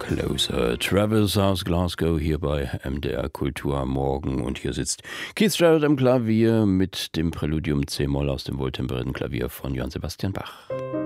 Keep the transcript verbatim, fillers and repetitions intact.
Closer. Travis aus Glasgow hier bei M D R Kultur am Morgen. Und hier sitzt Keith Jarrett am Klavier mit dem Präludium C-Moll aus dem wohltemperierten Klavier von Johann Sebastian Bach.